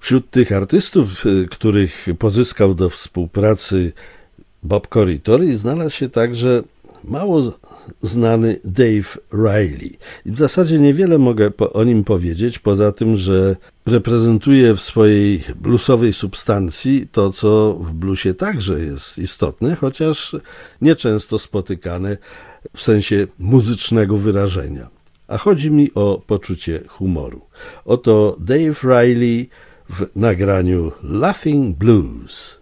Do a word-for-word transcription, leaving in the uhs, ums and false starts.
Wśród tych artystów, których pozyskał do współpracy Bob Corritore, znalazł się także mało znany Dave Riley. I w zasadzie niewiele mogę po, o nim powiedzieć, poza tym, że reprezentuje w swojej bluesowej substancji to, co w bluesie także jest istotne, chociaż nieczęsto spotykane w sensie muzycznego wyrażenia. A chodzi mi o poczucie humoru. Oto Dave Riley w nagraniu Laughing Blues.